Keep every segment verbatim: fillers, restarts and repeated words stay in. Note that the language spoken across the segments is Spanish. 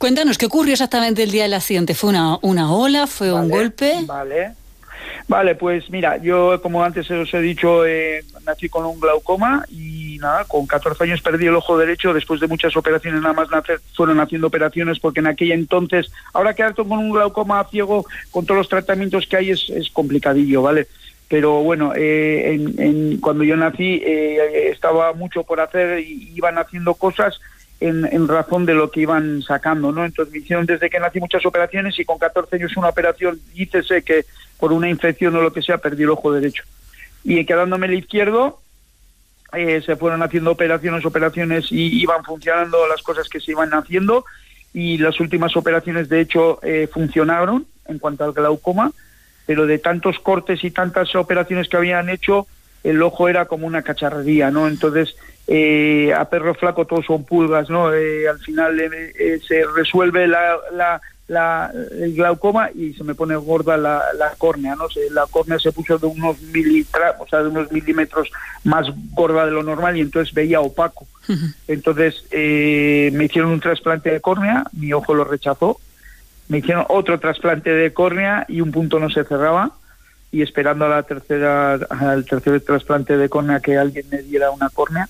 Cuéntanos, ¿qué ocurrió exactamente el día del accidente? ¿Fue una, una ola? ¿Fue vale, un golpe? Vale. Vale, pues mira, yo como antes os he dicho, eh, nací con un glaucoma y nada, con catorce años perdí el ojo derecho después de muchas operaciones, nada más nacer, fueron haciendo operaciones porque en aquella entonces, ahora quedarte con un glaucoma ciego con todos los tratamientos que hay es, es complicadillo, ¿vale? Pero bueno, eh, en, en, cuando yo nací eh, estaba mucho por hacer y iban haciendo cosas en, en razón de lo que iban sacando, ¿no? Entonces me hicieron desde que nací muchas operaciones y con catorce años una operación, dícese que por una infección o lo que sea, perdí el ojo derecho. Y quedándome el izquierdo, eh, se fueron haciendo operaciones, operaciones y iban funcionando las cosas que se iban haciendo y las últimas operaciones, de hecho, eh, funcionaron en cuanto al glaucoma, pero de tantos cortes y tantas operaciones que habían hecho, el ojo era como una cacharrería, ¿no? Entonces, eh, a perro flaco todos son pulgas, ¿no? Eh, al final eh, eh, se resuelve la... la La, el glaucoma y se me pone gorda la, la córnea, ¿no? Se, la córnea se puso de unos militra, o sea, de unos milímetros más gorda de lo normal y entonces veía opaco. Uh-huh. Entonces eh, me hicieron un trasplante de córnea, mi ojo lo rechazó, me hicieron otro trasplante de córnea y un punto no se cerraba y esperando a la tercera, al tercer trasplante de córnea que alguien me diera una córnea,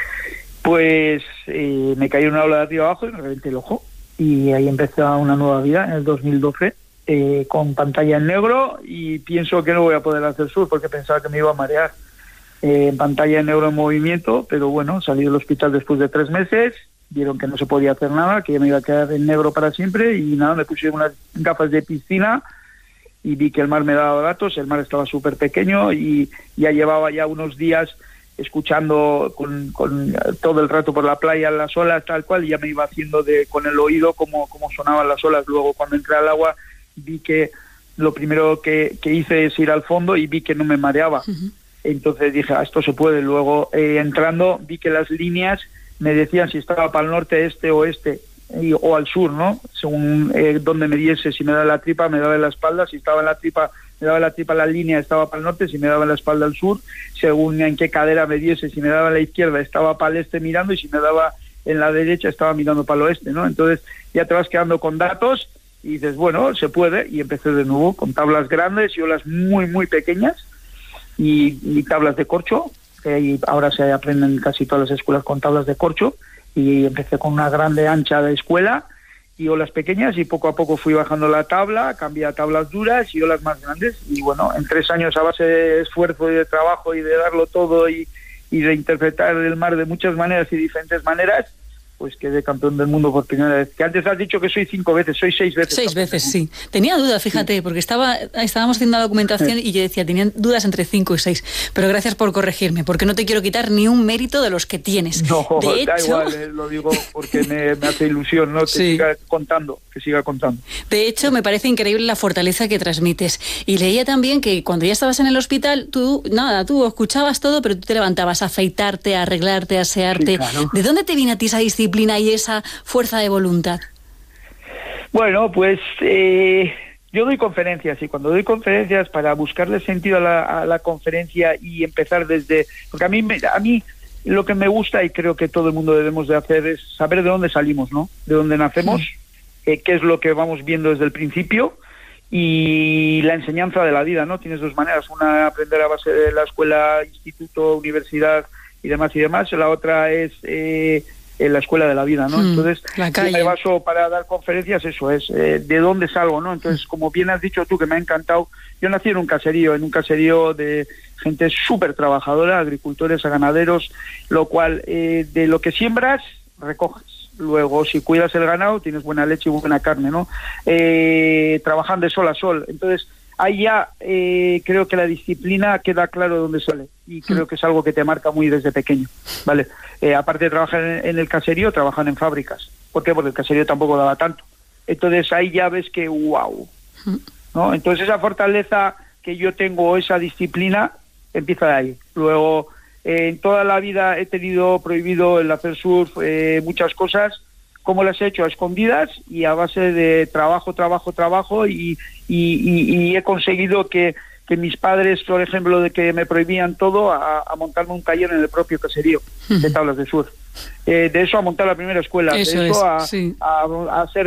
pues eh, me cayó una ola de arriba abajo y me reventé el ojo. Y ahí empezó una nueva vida en el dos mil doce eh, con pantalla en negro y pienso que no voy a poder hacer surf porque pensaba que me iba a marear. Eh, pantalla en negro en movimiento, pero bueno, salí del hospital después de tres meses, vieron que no se podía hacer nada, que ya me iba a quedar en negro para siempre y nada, me puse unas gafas de piscina y vi que el mar me daba datos, el mar estaba súper pequeño y ya llevaba ya unos días escuchando con, con todo el rato por la playa las olas tal cual y ya me iba haciendo de con el oído como, como sonaban las olas. Luego cuando entré al agua vi que lo primero que, que hice es ir al fondo y vi que no me mareaba. Uh-huh. Entonces dije, ah, esto se puede. Luego eh, entrando vi que las líneas me decían si estaba para el norte, este, oeste y, o al sur, ¿no? Según eh, donde me diese, si me daba la tripa me daba en la espalda, si estaba en la tripa me daba la tripa la línea, estaba para el norte, si me daba la espalda al sur, según en qué cadera me diese, si me daba a la izquierda estaba para el este mirando y si me daba en la derecha estaba mirando para el oeste, ¿no? Entonces ya te vas quedando con datos y dices, bueno, se puede, y empecé de nuevo con tablas grandes y olas muy, muy pequeñas y, y tablas de corcho, que ahora se aprenden casi todas las escuelas con tablas de corcho, y empecé con una grande ancha de escuela y olas pequeñas y poco a poco fui bajando la tabla, cambié a tablas duras y olas más grandes y bueno, en tres años a base de esfuerzo y de trabajo y de darlo todo y, y de interpretar el mar de muchas maneras y diferentes maneras, pues quedé campeón del mundo por primera vez. Que antes has dicho que soy cinco veces, soy seis veces. Seis veces, sí. Tenía dudas, fíjate, sí. porque estaba estábamos haciendo la documentación y yo decía, tenían dudas entre cinco y seis. Pero gracias por corregirme, porque no te quiero quitar ni un mérito de los que tienes. No, de da hecho, igual, eh, lo digo porque me, me hace ilusión, ¿no? Que sí. siga contando, que siga contando. De hecho, me parece increíble la fortaleza que transmites. Y leía también que cuando ya estabas en el hospital, tú, nada, tú escuchabas todo, pero tú te levantabas a afeitarte, a arreglarte, a asearte. Sí, claro. ¿De dónde te viene a ti esa disciplina y esa fuerza de voluntad? Bueno, pues eh, yo doy conferencias y cuando doy conferencias para buscarle sentido a la, a la conferencia y empezar desde... Porque a mí, a mí lo que me gusta y creo que todo el mundo debemos de hacer es saber de dónde salimos, ¿no? De dónde nacemos, sí. eh, qué es lo que vamos viendo desde el principio y la enseñanza de la vida, ¿no? Tienes dos maneras, una aprender a base de la escuela, instituto, universidad y demás y demás, la otra es... Eh, en la escuela de la vida, ¿no? Mm, Entonces, la calle. me baso para dar conferencias, eso es, eh, de dónde salgo, ¿no? Entonces, como bien has dicho tú, que me ha encantado, yo nací en un caserío, en un caserío de gente súper trabajadora, agricultores, ganaderos, lo cual, eh, de lo que siembras, recoges. Luego, si cuidas el ganado, tienes buena leche y buena carne, ¿no? Eh, trabajan de sol a sol. Entonces, ahí ya eh, creo que la disciplina queda claro de dónde sale y creo que es algo que te marca muy desde pequeño, ¿vale? Eh, aparte de trabajar en, en el caserío, trabajan en fábricas. ¿Por qué? Porque el caserío tampoco daba tanto. Entonces ahí ya ves que wow, ¿no? Entonces esa fortaleza que yo tengo, esa disciplina, empieza de ahí. Luego, eh, en toda la vida he tenido prohibido el hacer surf, eh, muchas cosas. ¿Cómo las he hecho? A escondidas y a base de trabajo, trabajo, trabajo y, y, y, y he conseguido que, que mis padres, por ejemplo, de que me prohibían todo, a, a montarme un taller en el propio caserío de tablas de surf. Eh, de eso a montar la primera escuela, eso de eso es, a, sí. a, a hacer